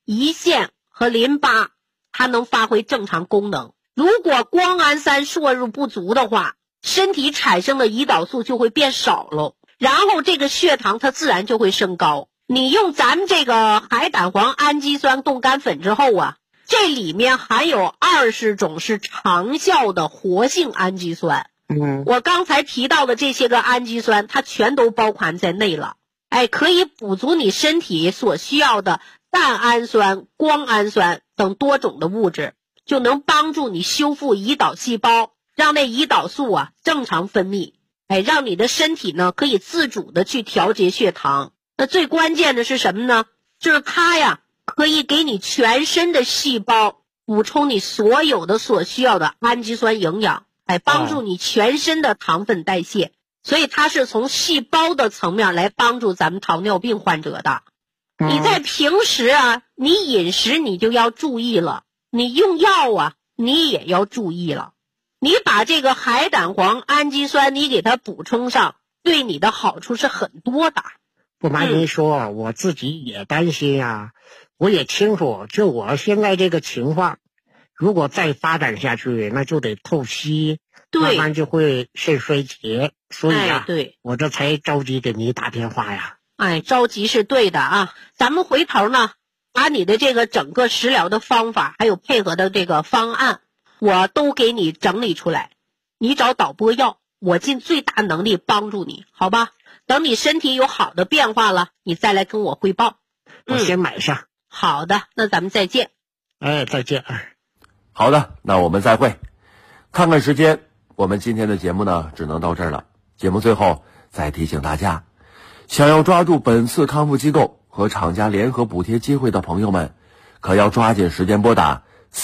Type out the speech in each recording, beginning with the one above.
胰腺和淋巴它能发挥正常功能。如果胱氨酸摄入不足的话，身体产生的胰岛素就会变少了，然后这个血糖它自然就会升高。你用咱们这个海胆黄氨基酸冻干粉之后啊，这里面含有20种是长效的活性氨基酸。我刚才提到的这些个氨基酸它全都包含在内了。可以补足你身体所需要的蛋氨酸、胱氨酸等多种的物质，就能帮助你修复胰岛细胞，让那胰岛素啊正常分泌，让你的身体呢可以自主的去调节血糖。那最关键的是什么呢？就是它呀可以给你全身的细胞补充你所有的所需要的氨基酸营养，帮助你全身的糖分代谢。所以它是从细胞的层面来帮助咱们糖尿病患者的。你在平时啊，你饮食你就要注意了，你用药啊你也要注意了。你把这个海胆黄氨基酸你给它补充上，对你的好处是很多的。 不瞒您说，我自己也担心啊。我也清楚，就我现在这个情况，如果再发展下去，那就得透析，慢慢就会肾衰竭。所以对，我这才着急给你打电话呀。 着急是对的啊。咱们回头呢，把你的这个整个食疗的方法，还有配合的这个方案，我都给你整理出来。你找导播要，我尽最大能力帮助你，好吧？等你身体有好的变化了，你再来跟我汇报。 我先买上。 好的，那咱们再见。 再见。 好的，那我们再会。看看时间，我们今天的节目呢只能到这儿了。节目最后再提醒大家，想要抓住本次康复机构和厂家联合补贴机会的朋友们，可要抓紧时间拨打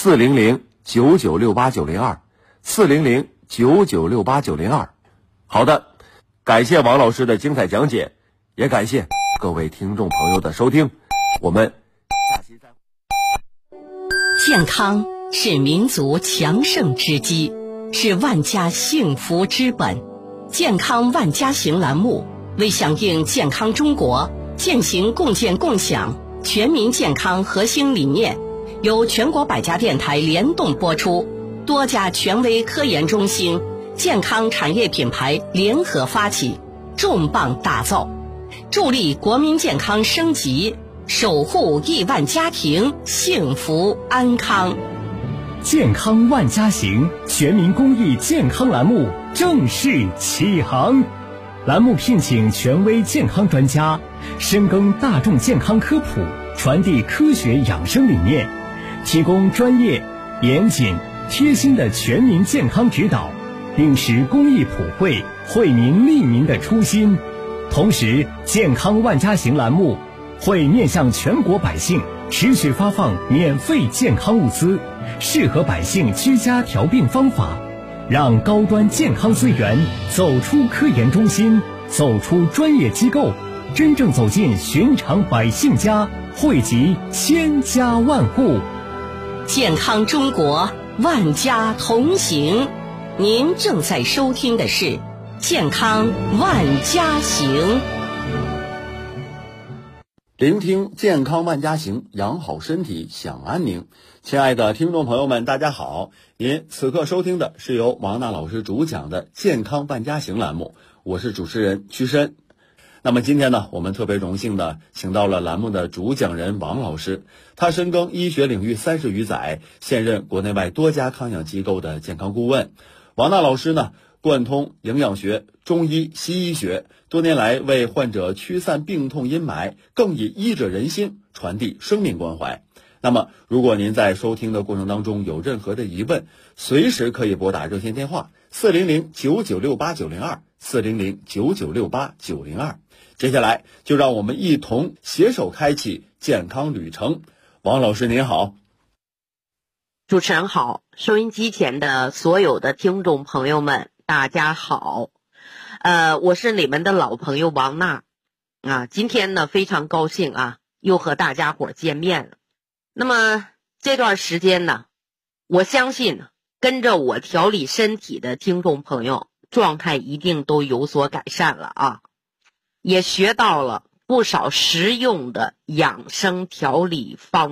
400-9968-902 400-9968-902。好的，感谢王老师的精彩讲解，也感谢各位听众朋友的收听，我们下期再会。 健康是民族强盛之基，是万家幸福之本。健康万家行栏目为响应健康中国、践行共建共享全民健康核心理念，由全国100家电台联动播出，多家权威科研中心、健康产业品牌联合发起，重磅打造，助力国民健康升级，守护亿万家庭幸福安康。 健康万家行全民公益健康栏目正式启航，栏目聘请权威健康专家，深耕大众健康科普，传递科学养生理念，提供专业、严谨、贴心的全民健康指导，秉持公益普惠、惠民利民的初心。同时，健康万家行栏目会面向全国百姓持续发放免费健康物资，适合百姓居家调病方法，让高端健康资源走出科研中心，走出专业机构，真正走进寻常百姓家，惠及千家万户。 健康中国，万家同行。您正在收听的是健康万家行。 聆听健康万家行，养好身体享安宁。亲爱的听众朋友们，大家好，您此刻收听的是由王娜老师主讲的健康万家行栏目，我是主持人屈申。那么今天呢，我们特别荣幸的请到了栏目的主讲人王老师，他深耕医学领域30余载，现任国内外多家康养机构的健康顾问。王娜老师呢，贯通营养学、中医、西医学，多年来为患者驱散病痛阴霾，更以医者仁心，传递生命关怀。那么如果您在收听的过程当中有任何的疑问，随时可以拨打热线电话400-9968-902 400-9968-902。接下来就让我们一同携手开启健康旅程。王老师您好。 主持人好，收音机前的所有的听众朋友们大家好。我是你们的老朋友王娜啊，今天呢非常高兴啊，又和大家伙见面了。那么这段时间呢，我相信跟着我调理身体的听众朋友状态一定都有所改善了啊，也学到了不少实用的养生调理方法。